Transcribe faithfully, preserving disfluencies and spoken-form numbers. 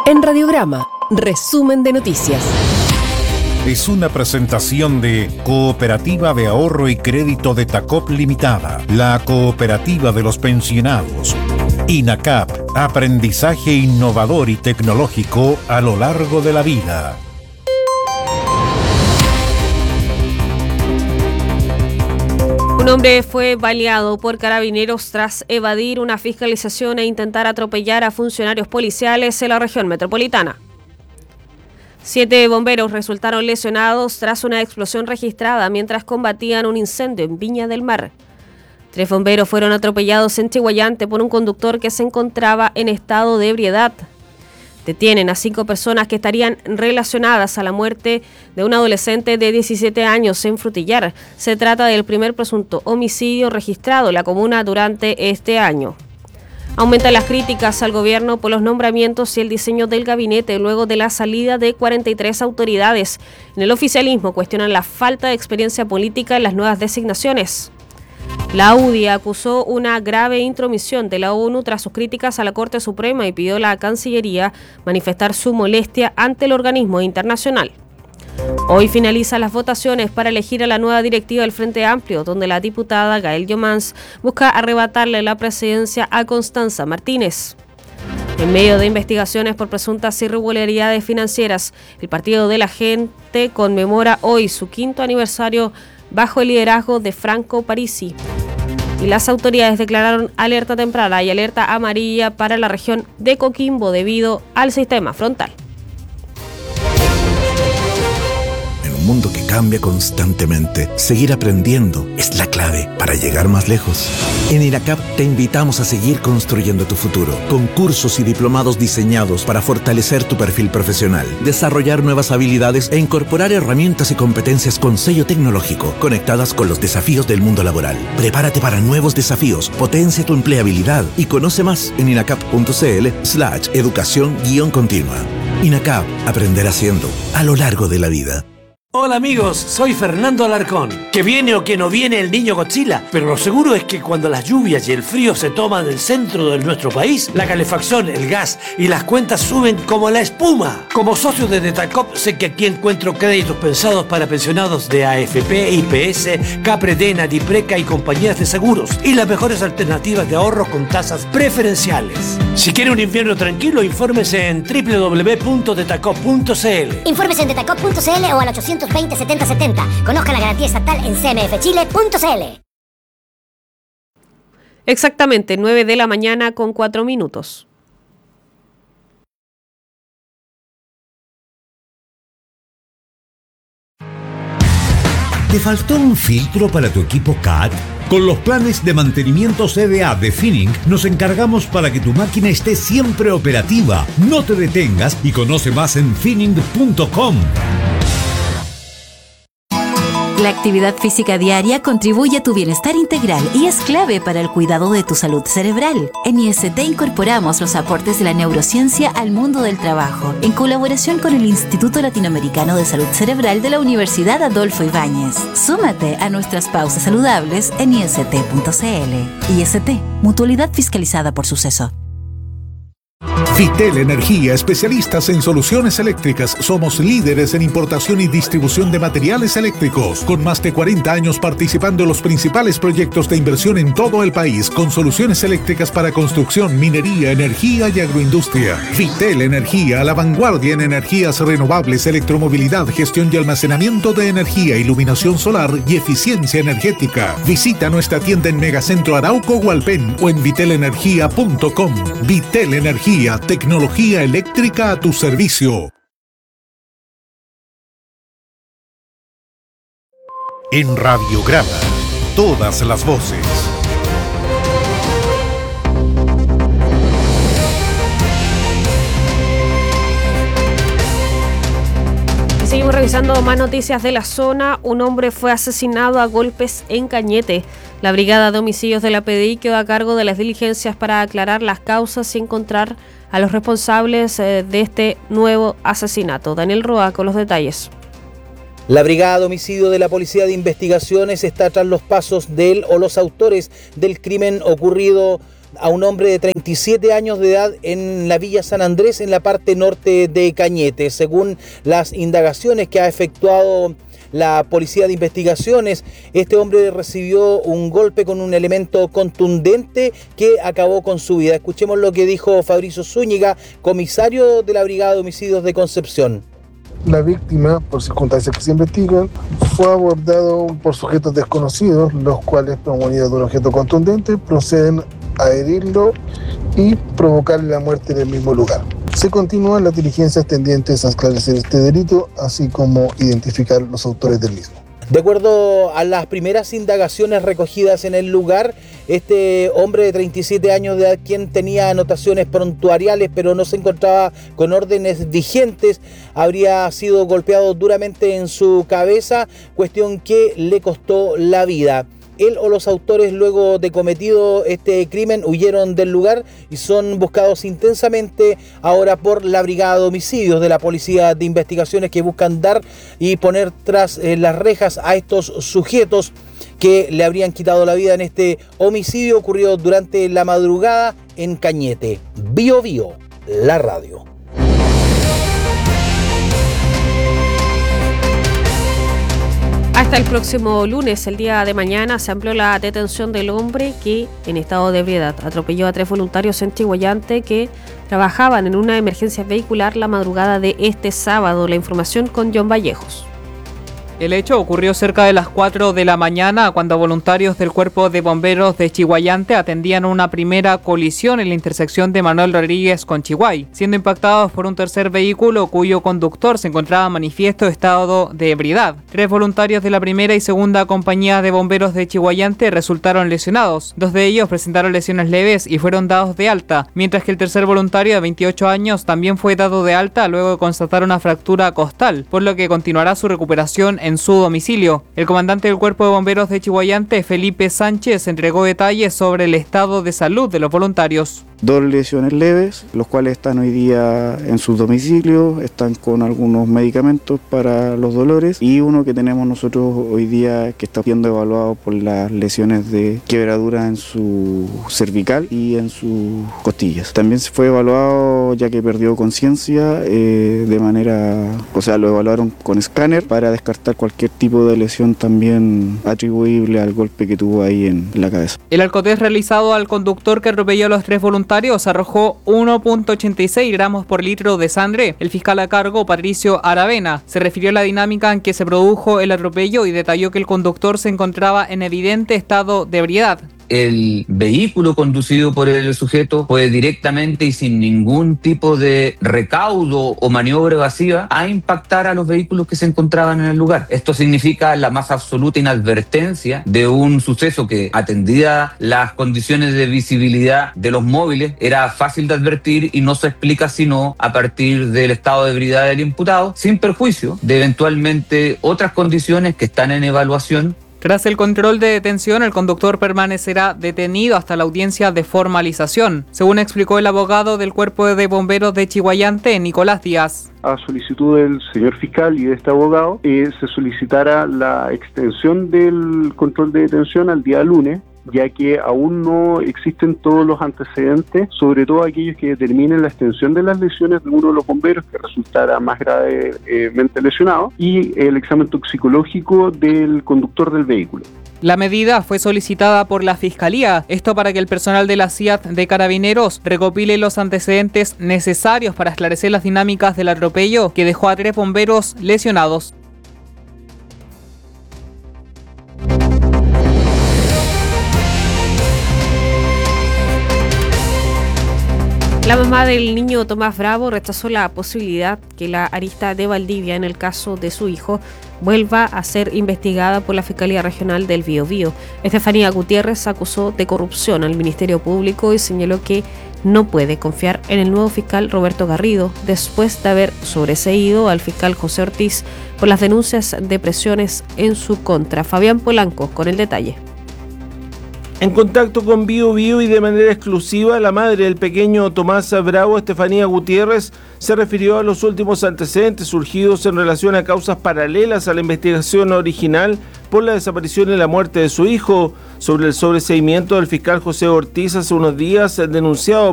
En Radiograma, resumen de noticias. Es una presentación de Cooperativa de Ahorro y Crédito de Tacop Limitada, la cooperativa de los pensionados. INACAP, aprendizaje innovador y tecnológico a lo largo de la vida. Un hombre fue baleado por carabineros tras evadir una fiscalización e intentar atropellar a funcionarios policiales en la región metropolitana. Siete bomberos resultaron lesionados tras una explosión registrada mientras combatían un incendio en Viña del Mar. Tres bomberos fueron atropellados en Chihuayante por un conductor que se encontraba en estado de ebriedad. Detienen a cinco personas que estarían relacionadas a la muerte de un adolescente de diecisiete años en Frutillar. Se trata del primer presunto homicidio registrado en la comuna durante este año. Aumentan las críticas al gobierno por los nombramientos y el diseño del gabinete luego de la salida de cuarenta y tres autoridades. En el oficialismo cuestionan la falta de experiencia política en las nuevas designaciones. La U D I acusó una grave intromisión de la ONU tras sus críticas a la Corte Suprema y pidió a la Cancillería manifestar su molestia ante el organismo internacional. Hoy finalizan las votaciones para elegir a la nueva directiva del Frente Amplio, donde la diputada Gael Llomans busca arrebatarle la presidencia a Constanza Martínez. En medio de investigaciones por presuntas irregularidades financieras, el Partido de la Gente conmemora hoy su quinto aniversario bajo el liderazgo de Franco Parisi. Y las autoridades declararon alerta temprana y alerta amarilla para la región de Coquimbo debido al sistema frontal. En un mundo que cambia constantemente, seguir aprendiendo es la clave para llegar más lejos. En INACAP te invitamos a seguir construyendo tu futuro, con cursos y diplomados diseñados para fortalecer tu perfil profesional, desarrollar nuevas habilidades e incorporar herramientas y competencias con sello tecnológico, conectadas con los desafíos del mundo laboral. Prepárate para nuevos desafíos, potencia tu empleabilidad y conoce más en inacap.cl slash educación guión continua. INACAP, aprender haciendo, a lo largo de la vida. Hola amigos, soy Fernando Alarcón. Que viene o que no viene el niño Godzilla, pero lo seguro es que cuando las lluvias y el frío se toman el centro de nuestro país, la calefacción, el gas y las cuentas suben como la espuma. Como socio de Detacop sé que aquí encuentro créditos pensados para pensionados de A F P, I P S, Capredena, Dipreca y compañías de seguros y las mejores alternativas de ahorro con tasas preferenciales. Si quiere un invierno tranquilo, infórmese en doble u doble u doble u punto detacop punto c l. Infórmese en detacop punto c l o al ochocientos veinte setenta setenta. Conozca la garantía estatal en c m f chile punto c l. Exactamente, nueve de la mañana con cuatro minutos. ¿Te faltó un filtro para tu equipo C A T? Con los planes de mantenimiento C D A de Finning nos encargamos para que tu máquina esté siempre operativa. No te detengas y conoce más en finning punto com. La actividad física diaria contribuye a tu bienestar integral y es clave para el cuidado de tu salud cerebral. En I S T incorporamos los aportes de la neurociencia al mundo del trabajo, en colaboración con el Instituto Latinoamericano de Salud Cerebral de la Universidad Adolfo Ibáñez. Súmate a nuestras pausas saludables en i s t punto c l. I S T, mutualidad fiscalizada por Suceso. Vitel Energía, especialistas en soluciones eléctricas. Somos líderes en importación y distribución de materiales eléctricos, con más de cuarenta años participando en los principales proyectos de inversión en todo el país, con soluciones eléctricas para construcción, minería, energía y agroindustria. Vitel Energía, a la vanguardia en energías renovables, electromovilidad, gestión y almacenamiento de energía, iluminación solar y eficiencia energética. Visita nuestra tienda en Megacentro Arauco Hualpén o en vitel energía punto com. Vitel Energía, tecnología eléctrica a tu servicio. En Radiograma, todas las voces. Seguimos revisando más noticias de la zona. Un hombre fue asesinado a golpes en Cañete. La Brigada de Homicidios de la P D I quedó a cargo de las diligencias para aclarar las causas y encontrar a los responsables de este nuevo asesinato. Daniel Roa con los detalles. La Brigada de Homicidio de la Policía de Investigaciones está tras los pasos de él o los autores del crimen ocurrido a un hombre de treinta y siete años de edad en la Villa San Andrés, en la parte norte de Cañete. Según las indagaciones que ha efectuado la Policía de Investigaciones, este hombre recibió un golpe con un elemento contundente que acabó con su vida. Escuchemos lo que dijo Fabricio Zúñiga, comisario de la Brigada de Homicidios de Concepción. La víctima, por circunstancias que se investigan, fue abordado por sujetos desconocidos, los cuales, promunidos de un objeto contundente, proceden a herirlo y provocarle la muerte en el mismo lugar. Se continúan las diligencias tendientes a esclarecer este delito, así como identificar los autores del mismo. De acuerdo a las primeras indagaciones recogidas en el lugar, este hombre de treinta y siete años de edad, quien tenía anotaciones prontuariales pero no se encontraba con órdenes vigentes, habría sido golpeado duramente en su cabeza, cuestión que le costó la vida. Él o los autores, luego de cometido este crimen, huyeron del lugar y son buscados intensamente ahora por la Brigada de Homicidios de la Policía de Investigaciones, que buscan dar y poner tras eh, las rejas a estos sujetos que le habrían quitado la vida en este homicidio ocurrido durante la madrugada en Cañete. Bio Bio, la radio. Hasta el próximo lunes, el día de mañana, se amplió la detención del hombre que, en estado de ebriedad, atropelló a tres voluntarios en Chiguayante que trabajaban en una emergencia vehicular la madrugada de este sábado. La información con John Vallejos. El hecho ocurrió cerca de las cuatro de la mañana, cuando voluntarios del Cuerpo de Bomberos de Chiguayante atendían una primera colisión en la intersección de Manuel Rodríguez con Chiguay, siendo impactados por un tercer vehículo cuyo conductor se encontraba en manifiesto estado de ebriedad. Tres voluntarios de la primera y segunda compañía de bomberos de Chiguayante resultaron lesionados. Dos de ellos presentaron lesiones leves y fueron dados de alta, mientras que el tercer voluntario de veintiocho años también fue dado de alta luego de constatar una fractura costal, por lo que continuará su recuperación en su domicilio. El comandante del Cuerpo de Bomberos de Chiguayante, Felipe Sánchez, entregó detalles sobre el estado de salud de los voluntarios. Dos lesiones leves, los cuales están hoy día en sus domicilios, están con algunos medicamentos para los dolores, y uno que tenemos nosotros hoy día que está siendo evaluado por las lesiones de quebradura en su cervical y en sus costillas. También se fue evaluado ya que perdió conciencia eh, de manera, o sea, lo evaluaron con escáner para descartar cualquier tipo de lesión también atribuible al golpe que tuvo ahí en la cabeza. El alcotés realizado al conductor que atropelló a los tres voluntarios arrojó uno punto ochenta y seis gramos por litro de sangre. El fiscal a cargo, Patricio Aravena, se refirió a la dinámica en que se produjo el atropello y detalló que el conductor se encontraba en evidente estado de ebriedad. El vehículo conducido por el sujeto fue directamente y sin ningún tipo de recaudo o maniobra evasiva a impactar a los vehículos que se encontraban en el lugar. Esto significa la más absoluta inadvertencia de un suceso que, atendida las condiciones de visibilidad de los móviles, era fácil de advertir y no se explica sino a partir del estado de ebriedad del imputado, sin perjuicio de eventualmente otras condiciones que están en evaluación. Tras el control de detención, el conductor permanecerá detenido hasta la audiencia de formalización, según explicó el abogado del Cuerpo de Bomberos de Chiguayante, Nicolás Díaz. A solicitud del señor fiscal y de este abogado, eh, se solicitara la extensión del control de detención al día lunes, ya que aún no existen todos los antecedentes, sobre todo aquellos que determinen la extensión de las lesiones de uno de los bomberos que resultara más gravemente lesionado, y el examen toxicológico del conductor del vehículo. La medida fue solicitada por la Fiscalía, esto para que el personal de la C I A T de Carabineros recopile los antecedentes necesarios para esclarecer las dinámicas del atropello que dejó a tres bomberos lesionados. La mamá del niño Tomás Bravo rechazó la posibilidad que la arista de Valdivia, en el caso de su hijo, vuelva a ser investigada por la Fiscalía Regional del Biobío. Estefanía Gutiérrez acusó de corrupción al Ministerio Público y señaló que no puede confiar en el nuevo fiscal Roberto Garrido, después de haber sobreseído al fiscal José Ortiz por las denuncias de presiones en su contra. Fabián Polanco con el detalle. En contacto con Bio Bio y de manera exclusiva, la madre del pequeño Tomás Bravo, Estefanía Gutiérrez, se refirió a los últimos antecedentes surgidos en relación a causas paralelas a la investigación original por la desaparición y la muerte de su hijo. Sobre el sobreseimiento del fiscal José Ortiz hace unos días, denunciado